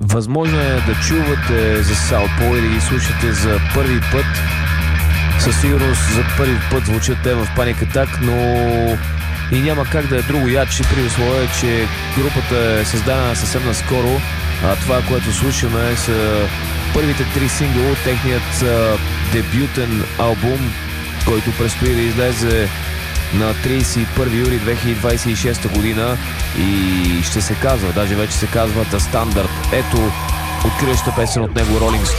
Възможно е да чувате за Southpaw или ги слушате за първи път. Със сигурност за първи път звучат те в Panic Attack, но и няма как да е друго яче при условие, че групата е създадена съвсем наскоро. Това, което слушаме, са първите 3 сингъла от техният дебютен албум, който предстои да излезе на 31 юли 2026 година и ще се казва, даже вече се казва The Standard. Ето откриваща песен от него Rolling Stone.